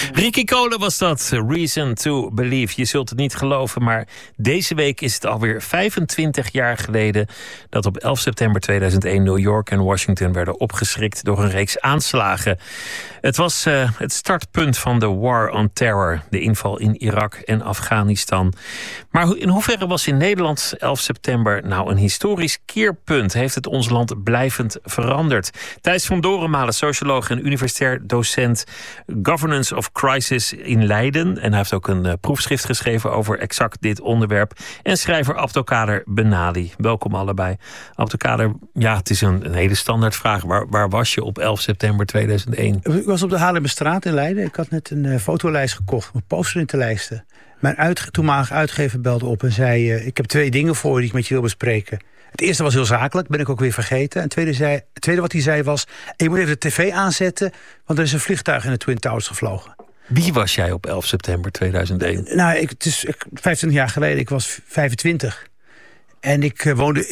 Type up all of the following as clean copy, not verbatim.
Ricky Cole was dat. Reason to Believe. Je zult het niet geloven, maar deze week is het alweer 25 jaar geleden dat op 11 september 2001 New York en Washington werden opgeschrikt door een reeks aanslagen. Het was het startpunt van de War on Terror, de inval in Irak en Afghanistan. Maar in hoeverre was in Nederland 11 september nou een historisch keerpunt? Heeft het ons land blijvend veranderd? Thijs van Dorenmalen, socioloog en universitair docent Governance of Crisis in Leiden. En hij heeft ook een proefschrift geschreven over exact dit onderwerp. En schrijver Abdelkader Benali. Welkom allebei. Abdelkader, ja, het is een hele standaardvraag. Waar was je op 11 september 2001? Ik was op de Haarlemmerstraat in Leiden. Ik had net een fotolijst gekocht om een poster in te lijsten. Mijn toenmalige uitgever belde op en zei: ik heb 2 dingen voor je die ik met je wil bespreken. Het eerste was heel zakelijk, ben ik ook weer vergeten. En het tweede wat hij zei was: je moet even de tv aanzetten, want er is een vliegtuig in de Twin Towers gevlogen. Wie was jij op 11 september 2001? Nou, het is 25 jaar geleden, ik was 25. En ik woonde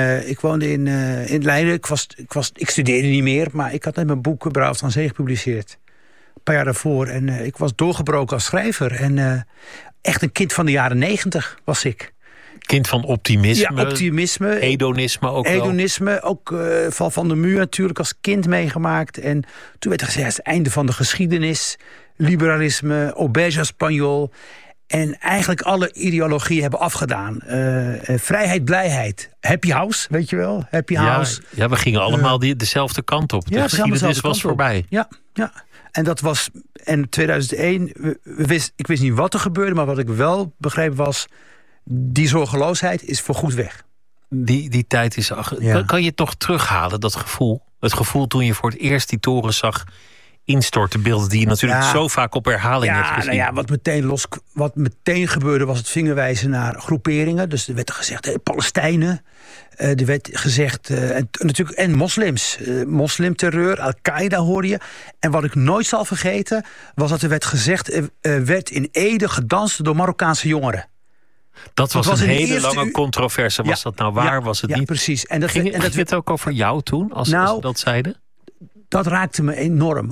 in Leiden. Ik studeerde niet meer, maar ik had net mijn boek Bruiloft aan Zee gepubliceerd. Een paar jaar daarvoor. En ik was doorgebroken als schrijver. En echt een kind van de jaren 90 was ik. Kind van optimisme. Ja, optimisme. Hedonisme ook wel. Hedonisme, ook Val van de Muur natuurlijk als kind meegemaakt. En toen werd er gezegd: het einde van de geschiedenis. Liberalisme, auberge Spanjol. En eigenlijk alle ideologieën hebben afgedaan. Vrijheid, blijheid. Happy House, weet je wel? Happy House. Ja, we gingen allemaal dezelfde kant op. De geschiedenis was voorbij. Ja. En dat was. En 2001, ik wist niet wat er gebeurde, maar wat ik wel begreep was: die zorgeloosheid is voorgoed weg. Die tijd is. Kan je het toch terughalen, dat gevoel? Het gevoel toen je voor het eerst die toren zag instorten, beelden die je natuurlijk zo vaak op herhaling hebt gezien. Nou ja, wat meteen gebeurde was het vingerwijzen naar groeperingen. Dus er werd gezegd: Palestijnen. Er werd gezegd, en moslims. Moslimterreur, Al-Qaeda hoorde je. En wat ik nooit zal vergeten, was dat er werd gezegd: werd in Ede gedanst door Marokkaanse jongeren. Dat was een hele lange controverse. Was dat nou waar? Was het niet? Precies. Ging het ook over jou toen, als ze dat zeiden? Dat raakte me enorm,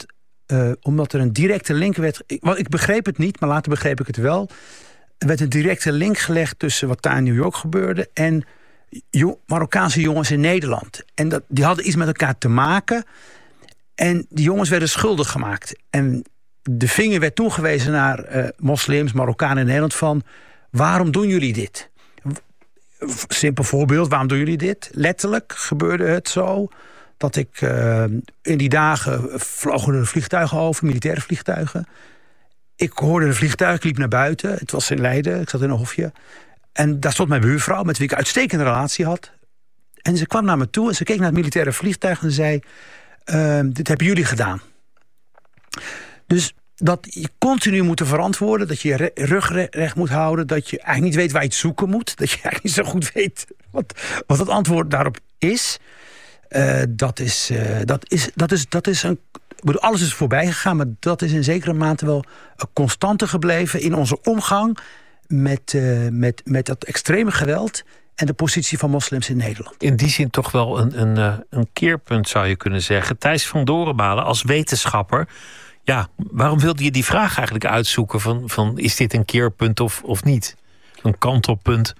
omdat er een directe link werd. Ik begreep het niet, maar later begreep ik het wel. Er werd een directe link gelegd tussen wat daar in New York gebeurde en Marokkaanse jongens in Nederland. En die hadden iets met elkaar te maken. En die jongens werden schuldig gemaakt. En de vinger werd toegewezen naar moslims, Marokkanen in Nederland van: waarom doen jullie dit? Simpel voorbeeld, waarom doen jullie dit? Letterlijk gebeurde het zo dat ik in die dagen vlogen er vliegtuigen over, militaire vliegtuigen. Ik hoorde een vliegtuig, ik liep naar buiten. Het was in Leiden, ik zat in een hofje. En daar stond mijn buurvrouw, met wie ik een uitstekende relatie had. En ze kwam naar me toe en ze keek naar het militaire vliegtuig en zei: dit hebben jullie gedaan. Dus dat je continu moet verantwoorden, dat je je rug recht moet houden, dat je eigenlijk niet weet waar je het zoeken moet, dat je eigenlijk niet zo goed weet wat het antwoord daarop is. Alles is voorbij gegaan, maar dat is in zekere mate wel een constante gebleven in onze omgang met dat extreme geweld en de positie van moslims in Nederland. In die zin toch wel een keerpunt, zou je kunnen zeggen. Thijs van Dorenmalen, als wetenschapper, ja, waarom wilde je die vraag eigenlijk uitzoeken van is dit een keerpunt of niet? Een kantelpunt?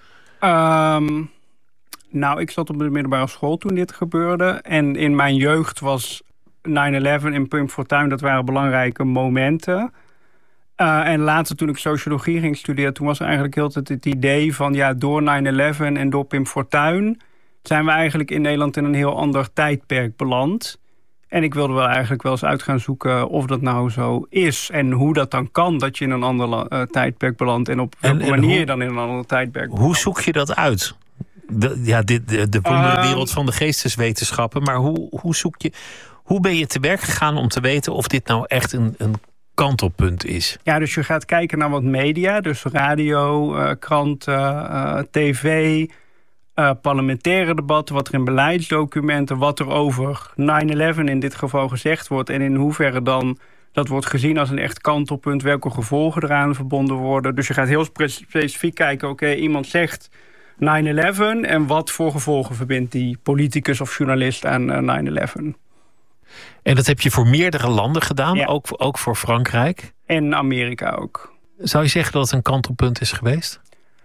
Nou, ik zat op de middelbare school toen dit gebeurde. En in mijn jeugd was 9/11 en Pim Fortuyn, dat waren belangrijke momenten. En later toen ik sociologie ging studeren, toen was eigenlijk heel het idee van ja, door 9/11 en door Pim Fortuyn zijn we eigenlijk in Nederland in een heel ander tijdperk beland. En ik wilde eigenlijk wel eens uit gaan zoeken of dat nou zo is. En hoe dat dan kan dat je in een ander tijdperk belandt. En op welke manier je dan in een ander tijdperk belandt. Hoe zoek je dat uit? De wonderwereld van de geesteswetenschappen. Maar hoe ben je te werk gegaan om te weten of dit nou echt een kantelpunt is? Ja, dus je gaat kijken naar wat media. Dus radio, kranten, tv, parlementaire debatten, wat er in beleidsdocumenten, wat er over 9/11 in dit geval gezegd wordt en in hoeverre dan dat wordt gezien als een echt kantelpunt, welke gevolgen eraan verbonden worden. Dus je gaat heel specifiek kijken, oké, iemand zegt 9/11 en wat voor gevolgen verbindt die politicus of journalist aan 9/11? En dat heb je voor meerdere landen gedaan, Ja. ook voor Frankrijk. En Amerika ook. Zou je zeggen dat het een kantelpunt is geweest?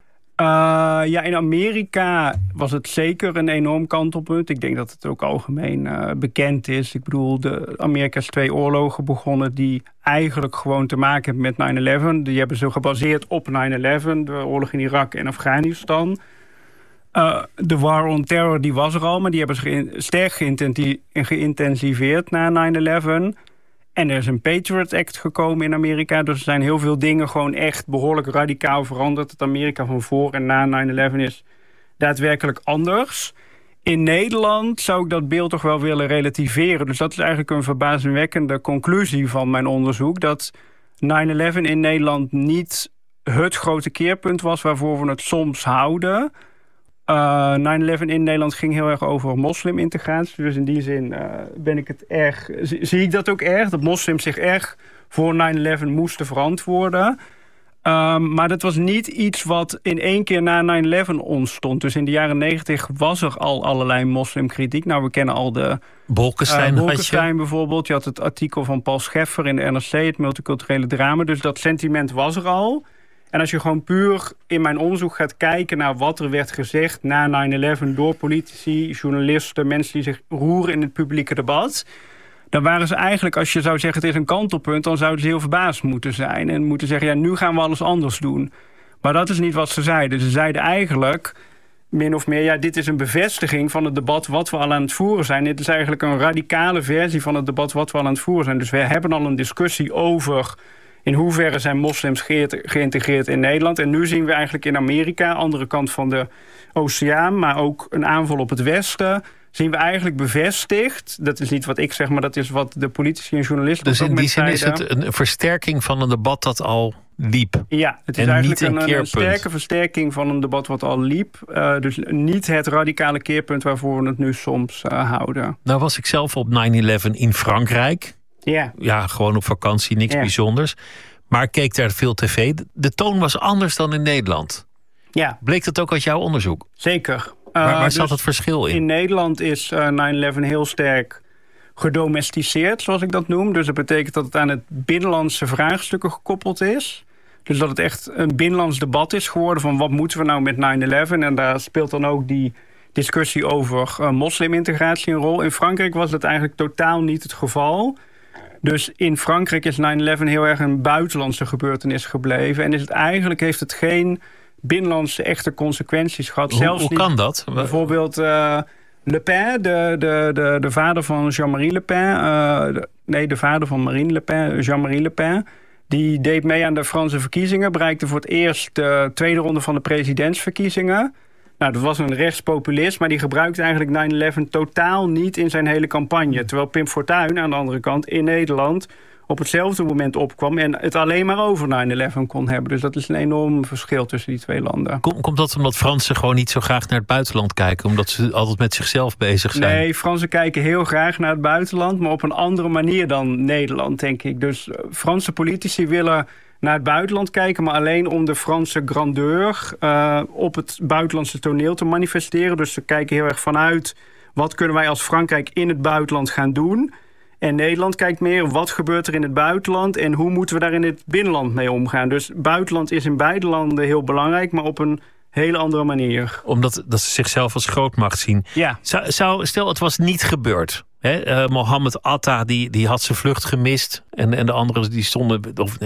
In Amerika was het zeker een enorm kantelpunt. Ik denk dat het ook algemeen bekend is. Ik bedoel, Amerika is 2 oorlogen begonnen die eigenlijk gewoon te maken hebben met 9/11. Die hebben ze gebaseerd op 9/11, de oorlog in Irak en Afghanistan. De war on terror die was er al, maar die hebben ze sterk geïntensiveerd na 9/11. En er is een Patriot Act gekomen in Amerika. Dus er zijn heel veel dingen gewoon echt behoorlijk radicaal veranderd. Het Amerika van voor en na 9/11 is daadwerkelijk anders. In Nederland zou ik dat beeld toch wel willen relativeren. Dus dat is eigenlijk een verbazingwekkende conclusie van mijn onderzoek. Dat 9/11 in Nederland niet het grote keerpunt was waarvoor we het soms houden. 9/11 in Nederland ging heel erg over moslimintegratie. Dus in die zin zie ik dat ook erg. Dat moslims zich erg voor 9/11 moesten verantwoorden. Maar dat was niet iets wat in één keer na 9/11 ontstond. Dus in de jaren 90 was er al allerlei moslimkritiek. Nou, we kennen al de Bolkestein bijvoorbeeld. Je had het artikel van Paul Scheffer in de NRC, het multiculturele drama. Dus dat sentiment was er al. En als je gewoon puur in mijn onderzoek gaat kijken naar wat er werd gezegd na 9/11 door politici, journalisten, mensen die zich roeren in het publieke debat, dan waren ze eigenlijk, als je zou zeggen het is een kantelpunt, dan zouden ze heel verbaasd moeten zijn en moeten zeggen, ja, nu gaan we alles anders doen. Maar dat is niet wat ze zeiden. Ze zeiden eigenlijk min of meer, ja, dit is een bevestiging van het debat wat we al aan het voeren zijn. Dit is eigenlijk een radicale versie van het debat wat we al aan het voeren zijn. Dus we hebben al een discussie over in hoeverre zijn moslims geïntegreerd in Nederland. En nu zien we eigenlijk in Amerika, andere kant van de oceaan, maar ook een aanval op het Westen, zien we eigenlijk bevestigd. Dat is niet wat ik zeg, maar dat is wat de politici en journalisten dus ook in die zin zeiden. is het een versterking van een debat dat al liep. Ja, het is en eigenlijk niet een sterke versterking van een debat wat al liep. Dus niet het radicale keerpunt waarvoor we het nu soms houden. Nou was ik zelf op 9/11 in Frankrijk. Ja. Ja, gewoon op vakantie, niks bijzonders. Maar ik keek daar veel tv. De toon was anders dan in Nederland. Ja. Bleek dat ook uit jouw onderzoek? Zeker. Waar zat het verschil in? In Nederland is 9/11 heel sterk gedomesticeerd, zoals ik dat noem. Dus dat betekent dat het aan het binnenlandse vraagstukken gekoppeld is. Dus dat het echt een binnenlands debat is geworden van wat moeten we nou met 9/11? En daar speelt dan ook die discussie over moslimintegratie een rol. In Frankrijk was dat eigenlijk totaal niet het geval. Dus in Frankrijk is 9/11 heel erg een buitenlandse gebeurtenis gebleven. En heeft het geen binnenlandse echte consequenties gehad. Hoe kan dat? Bijvoorbeeld Le Pen, de vader van Jean-Marie Le Pen. De vader van Marine Le Pen, Jean-Marie Le Pen. Die deed mee aan de Franse verkiezingen. Bereikte voor het eerst de tweede ronde van de presidentsverkiezingen. Nou, dat was een rechtspopulist, maar die gebruikte eigenlijk 9/11 totaal niet in zijn hele campagne. Terwijl Pim Fortuyn aan de andere kant in Nederland op hetzelfde moment opkwam en het alleen maar over 9/11 kon hebben. Dus dat is een enorm verschil tussen die twee landen. Komt dat omdat Fransen gewoon niet zo graag naar het buitenland kijken? Omdat ze altijd met zichzelf bezig zijn? Nee, Fransen kijken heel graag naar het buitenland, maar op een andere manier dan Nederland, denk ik. Dus Franse politici willen naar het buitenland kijken, maar alleen om de Franse grandeur op het buitenlandse toneel te manifesteren. Dus ze kijken heel erg vanuit wat kunnen wij als Frankrijk in het buitenland gaan doen. En Nederland kijkt meer wat gebeurt er in het buitenland en hoe moeten we daar in het binnenland mee omgaan. Dus buitenland is in beide landen heel belangrijk, maar op een hele andere manier. Omdat ze zichzelf als grootmacht zien. Ja. Stel, het was niet gebeurd. Mohammed Atta die had zijn vlucht gemist. En de anderen die stonden.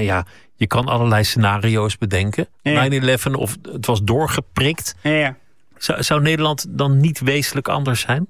Je kan allerlei scenario's bedenken. Ja. 9/11 of het was doorgeprikt. Ja. Zou Nederland dan niet wezenlijk anders zijn?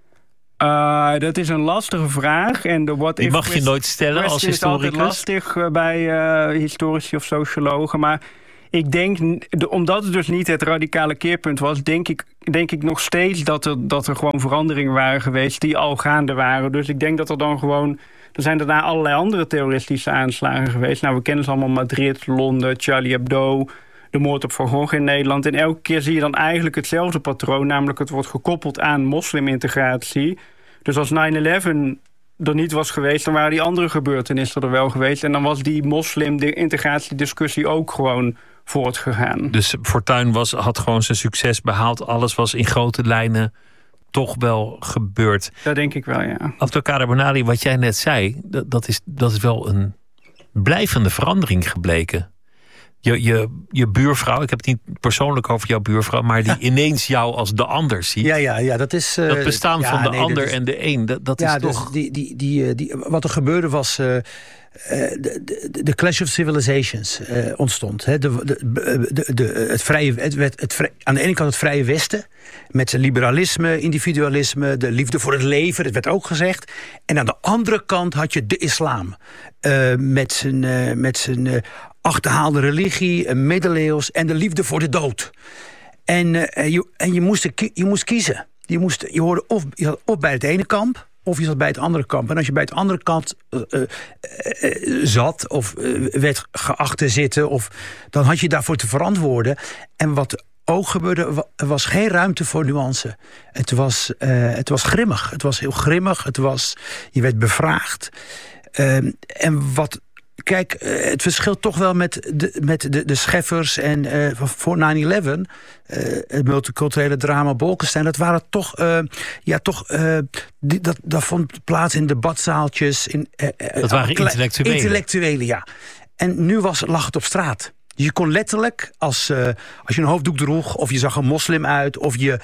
Dat is een lastige vraag. En die mag je nooit stellen als historicus. Het is altijd lastig bij historici of sociologen. Maar ik denk, omdat het dus niet het radicale keerpunt was, denk ik nog steeds dat er gewoon veranderingen waren geweest die al gaande waren. Dus ik denk dat er dan gewoon. Er zijn daarna allerlei andere terroristische aanslagen geweest. Nou, we kennen ze allemaal: Madrid, Londen, Charlie Hebdo, de moord op Van Gogh in Nederland. En elke keer zie je dan eigenlijk hetzelfde patroon, namelijk het wordt gekoppeld aan moslimintegratie. Dus als 9/11 er niet was geweest, dan waren die andere gebeurtenissen er wel geweest. En dan was die moslim-integratiediscussie ook gewoon voortgegaan. Dus Fortuyn had gewoon zijn succes behaald. Alles was in grote lijnen toch wel gebeurd. Dat denk ik wel, ja. Abdelkader Benali, wat jij net zei, dat is wel een blijvende verandering gebleken. Je buurvrouw, ik heb het niet persoonlijk over jouw buurvrouw, maar die ineens jou als de ander ziet. Ja, dat is... dat bestaan van de ander en de een, dat is toch... Dus wat er gebeurde was... de Clash of Civilizations ontstond. Hè. Aan de ene kant het vrije Westen, met zijn liberalisme, individualisme, de liefde voor het leven, dat werd ook gezegd. En aan de andere kant had je de islam. Met zijn achterhaalde religie, middeleeuws en de liefde voor de dood. En je moest kiezen. Je hoorde of bij het ene kamp, of je zat bij het andere kamp. En als je bij het andere kant zat of werd geacht te zitten, dan had je daarvoor te verantwoorden. En wat ook gebeurde, er was geen ruimte voor nuance. Het was grimmig. Het was heel grimmig. Je werd bevraagd. En wat... Kijk, het verschilt toch wel met de scheffers en voor 9/11... het multiculturele drama Bolkestein... dat waren toch... dat vond plaats in debatzaaltjes. Dat waren intellectuelen. Intellectuelen, ja. En nu lag het op straat. Je kon letterlijk, als je een hoofddoek droeg, of je zag een moslim uit, of je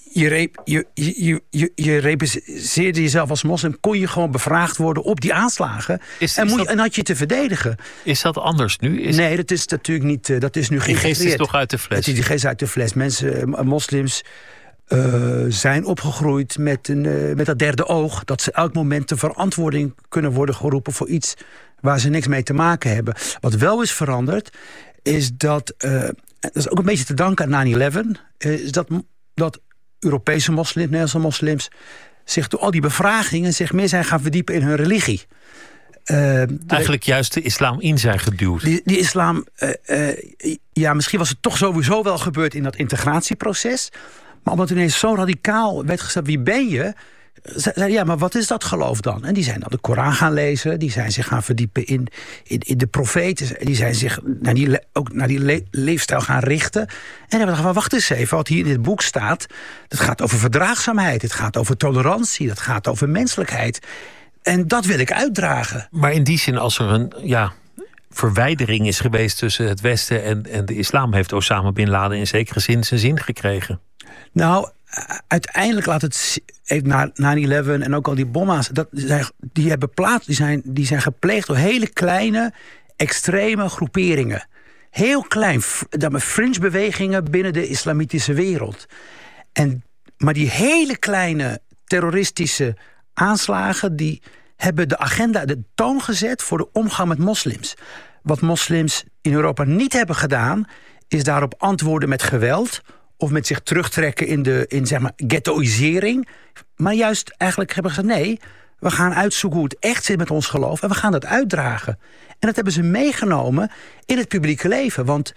representeerde jezelf als moslim, kon je gewoon bevraagd worden op die aanslagen. En had je te verdedigen. Is dat anders nu? Nee, dat is natuurlijk niet. Dat is nu die geest is toch uit de fles? Die geest uit de fles. Moslims zijn opgegroeid met dat derde oog, dat ze elk moment de verantwoording kunnen worden geroepen voor iets waar ze niks mee te maken hebben. Wat wel is veranderd, is dat is ook een beetje te danken aan 9/11, is dat Europese moslims, Nederlandse moslims, zich door al die bevragingen zich meer zijn gaan verdiepen in hun religie. Eigenlijk juist de islam in zijn geduwd. Die islam, misschien was het toch sowieso wel gebeurd in dat integratieproces. Maar omdat ineens zo radicaal werd gezegd, wie ben je? Ja, maar wat is dat geloof dan? En die zijn dan de Koran gaan lezen. Die zijn zich gaan verdiepen in de profeten. Die zijn zich naar die leefstijl gaan richten. En dan hebben we gedacht, wacht eens even. Wat hier in dit boek staat, dat gaat over verdraagzaamheid. Het gaat over tolerantie. Dat gaat over menselijkheid. En dat wil ik uitdragen. Maar in die zin, als er een verwijdering is geweest tussen het Westen en de islam, heeft Osama Bin Laden in zekere zin zijn zin gekregen. Nou, uiteindelijk heeft na 9/11 en ook al die bomma's, die hebben plaats, die zijn gepleegd door hele kleine, extreme groeperingen. Heel klein, fringe bewegingen binnen de islamitische wereld. Maar die hele kleine terroristische aanslagen, die hebben de agenda, de toon gezet voor de omgang met moslims. Wat moslims in Europa niet hebben gedaan, is daarop antwoorden met geweld of met zich terugtrekken in ghettoïsering. Maar juist eigenlijk hebben ze gezegd, nee, we gaan uitzoeken hoe het echt zit met ons geloof en we gaan dat uitdragen. En dat hebben ze meegenomen in het publieke leven. Want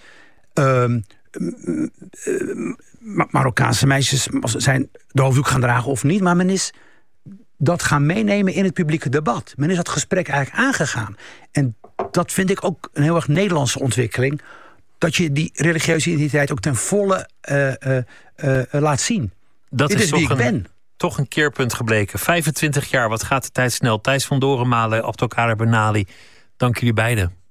Marokkaanse meisjes zijn de hoofddoek gaan dragen of niet, maar men is dat gaan meenemen in het publieke debat. Men is dat gesprek eigenlijk aangegaan. En dat vind ik ook een heel erg Nederlandse ontwikkeling, dat je die religieuze identiteit ook ten volle laat zien. Dat Dit is wie ik ben. Toch een keerpunt gebleken. 25 jaar, wat gaat de tijd snel. Thijs van Dorenmalen, Abdelkader Benali. Dank jullie beiden.